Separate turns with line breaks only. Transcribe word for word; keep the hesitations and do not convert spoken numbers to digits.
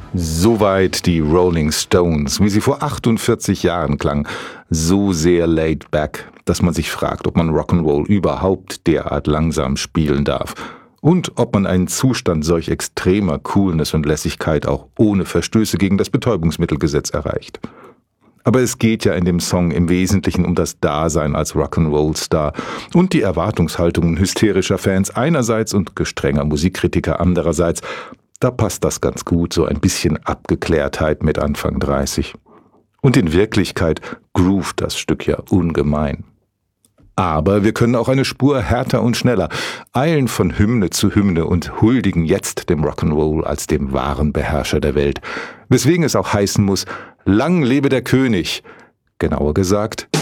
Soweit die Rolling Stones, wie sie vor achtundvierzig Jahren klang. So sehr laid back, dass man sich fragt, ob man Rock'n'Roll überhaupt derart langsam spielen darf. Und ob man einen Zustand solch extremer Coolness und Lässigkeit auch ohne Verstöße gegen das Betäubungsmittelgesetz erreicht. Aber es geht ja in dem Song im Wesentlichen um das Dasein als Rock'n'Roll-Star und die Erwartungshaltungen hysterischer Fans einerseits und gestrenger Musikkritiker andererseits. Da passt das ganz gut, so ein bisschen Abgeklärtheit mit Anfang dreißig. Und in Wirklichkeit groovt das Stück ja ungemein. Aber wir können auch eine Spur härter und schneller, eilen von Hymne zu Hymne und huldigen jetzt dem Rock'n'Roll als dem wahren Beherrscher der Welt. Weswegen es auch heißen muss, lang lebe der König. Genauer gesagt,